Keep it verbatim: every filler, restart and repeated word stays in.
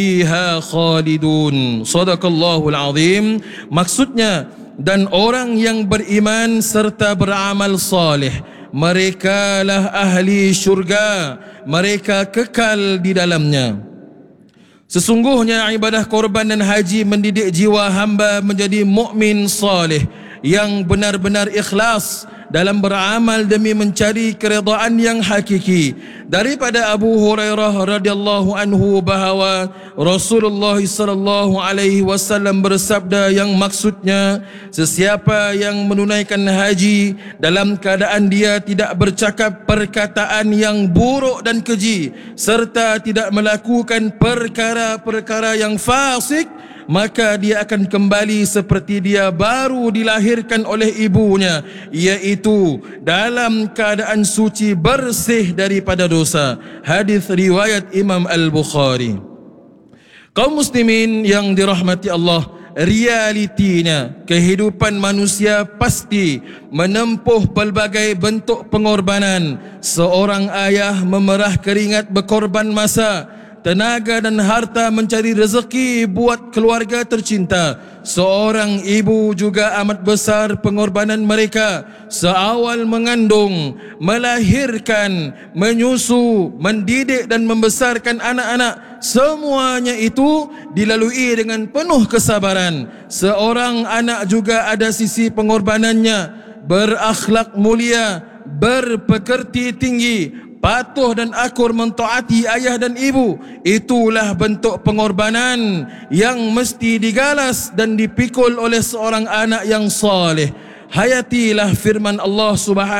fiha khalidun. Sadaqallahul azim. Maksudnya, dan orang yang beriman serta beramal saleh, merekalah ahli syurga, mereka kekal di dalamnya. Sesungguhnya ibadah korban dan haji mendidik jiwa hamba menjadi mukmin saleh yang benar-benar ikhlas dalam beramal demi mencari keredaan yang hakiki. Daripada Abu Hurairah radhiyallahu anhu bahawa Rasulullah sallallahu alaihi wasallam bersabda yang maksudnya, sesiapa yang menunaikan haji dalam keadaan dia tidak bercakap perkataan yang buruk dan keji serta tidak melakukan perkara-perkara yang fasik, maka dia akan kembali seperti dia baru dilahirkan oleh ibunya, iaitu dalam keadaan suci bersih daripada dosa. Hadis riwayat Imam Al-Bukhari. Kaum muslimin yang dirahmati Allah, realitinya kehidupan manusia pasti menempuh pelbagai bentuk pengorbanan. Seorang ayah memerah keringat berkorban masa, tenaga dan harta mencari rezeki buat keluarga tercinta. Seorang ibu juga amat besar pengorbanan mereka seawal mengandung, melahirkan, menyusu, mendidik dan membesarkan anak-anak. Semuanya itu dilalui dengan penuh kesabaran. Seorang anak juga ada sisi pengorbanannya, berakhlak mulia, berpekerti tinggi, patuh dan akur mentaati ayah dan ibu. Itulah bentuk pengorbanan yang mesti digalas dan dipikul oleh seorang anak yang saleh. Hayatilah firman Allah Subhanahu